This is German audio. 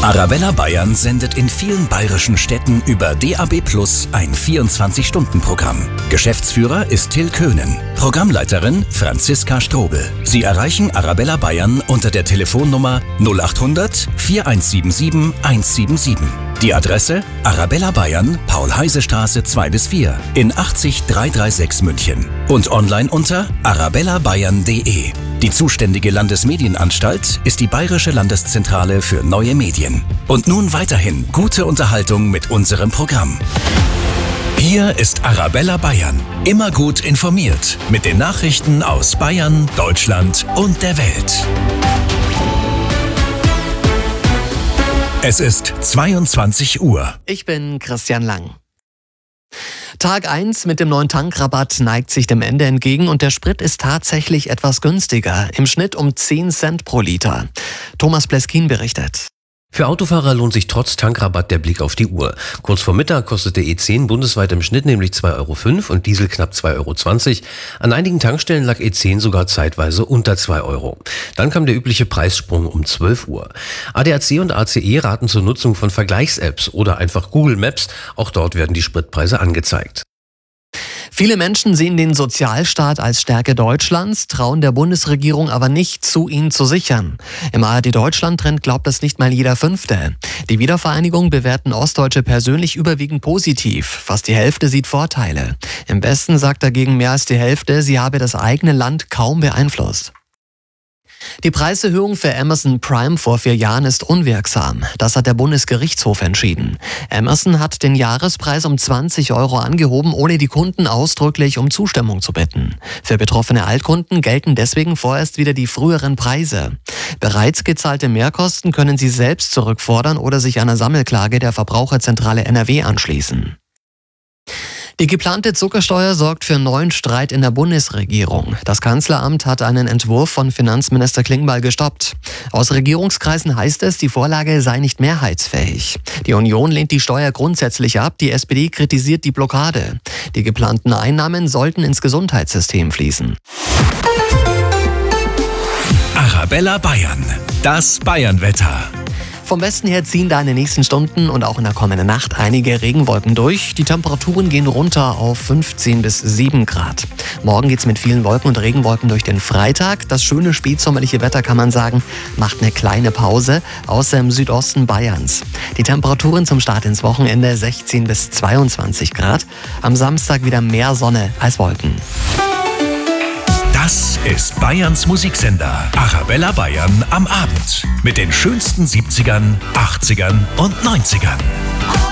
Arabella Bayern sendet in vielen bayerischen Städten über DAB+ ein 24-Stunden-Programm. Geschäftsführer ist Till Köhnen, Programmleiterin Franziska Strobel. Sie erreichen Arabella Bayern unter der Telefonnummer 0800 4177 177. Die Adresse Arabella Bayern, Paul-Heise-Straße 2-4 in 80336 München und online unter arabellabayern.de. Die zuständige Landesmedienanstalt ist die Bayerische Landeszentrale für neue Medien. Und nun weiterhin gute Unterhaltung mit unserem Programm. Hier ist Arabella Bayern, immer gut informiert mit den Nachrichten aus Bayern, Deutschland und der Welt. Es ist 22 Uhr. Ich bin Christian Lang. Tag 1 mit dem neuen Tankrabatt neigt sich dem Ende entgegen und der Sprit ist tatsächlich etwas günstiger, im Schnitt um 10 Cent pro Liter. Thomas Pleskin berichtet. Für Autofahrer lohnt sich trotz Tankrabatt der Blick auf die Uhr. Kurz vor Mittag kostete E10 bundesweit im Schnitt nämlich 2,05 € und Diesel knapp 2,20 €. An einigen Tankstellen lag E10 sogar zeitweise unter 2 €. Dann kam der übliche Preissprung um 12 Uhr. ADAC und ACE raten zur Nutzung von Vergleichs-Apps oder einfach Google Maps. Auch dort werden die Spritpreise angezeigt. Viele Menschen sehen den Sozialstaat als Stärke Deutschlands, trauen der Bundesregierung aber nicht zu, ihn zu sichern. Im ARD-Deutschland-Trend glaubt das nicht mal jeder Fünfte. Die Wiedervereinigung bewerten Ostdeutsche persönlich überwiegend positiv. Fast die Hälfte sieht Vorteile. Im Westen sagt dagegen mehr als die Hälfte, sie habe das eigene Land kaum beeinflusst. Die Preiserhöhung für Amazon Prime vor 4 Jahren ist unwirksam. Das hat der Bundesgerichtshof entschieden. Amazon hat den Jahrespreis um 20 € angehoben, ohne die Kunden ausdrücklich um Zustimmung zu bitten. Für betroffene Altkunden gelten deswegen vorerst wieder die früheren Preise. Bereits gezahlte Mehrkosten können sie selbst zurückfordern oder sich einer Sammelklage der Verbraucherzentrale NRW anschließen. Die geplante Zuckersteuer sorgt für neuen Streit in der Bundesregierung. Das Kanzleramt hat einen Entwurf von Finanzminister Klingbeil gestoppt. Aus Regierungskreisen heißt es, die Vorlage sei nicht mehrheitsfähig. Die Union lehnt die Steuer grundsätzlich ab, die SPD kritisiert die Blockade. Die geplanten Einnahmen sollten ins Gesundheitssystem fließen. Arabella Bayern, das Bayernwetter. Vom Westen her ziehen da in den nächsten Stunden und auch in der kommenden Nacht einige Regenwolken durch. Die Temperaturen gehen runter auf 15 bis 7 Grad. Morgen geht's mit vielen Wolken und Regenwolken durch den Freitag. Das schöne spätsommerliche Wetter, kann man sagen, macht eine kleine Pause, außer im Südosten Bayerns. Die Temperaturen zum Start ins Wochenende 16 bis 22 Grad. Am Samstag wieder mehr Sonne als Wolken. Das ist Bayerns Musiksender Arabella Bayern am Abend mit den schönsten 70ern, 80ern und 90ern.